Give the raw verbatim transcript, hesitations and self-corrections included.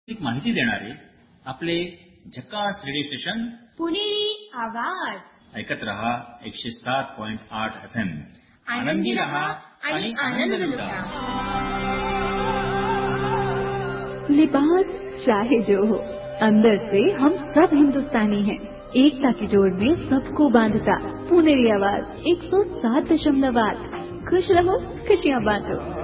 एक माहिती देणारे आपले झकास रेडिओ स्टेशन पुणेरी आवाज ऐकत रहा एकशे सात पॉइंट आठ एफ एम. आनंदी रहा आणि आनंद लुटा. लिबास चाहे जो हो, अंदर से हम सब हिंदुस्तानी हैं. एकता की डोर में सबको बांधता पुणेरी आवाज एक सौ सात दशमलव आठ. खुश रहो, खुशियाँ बांटो.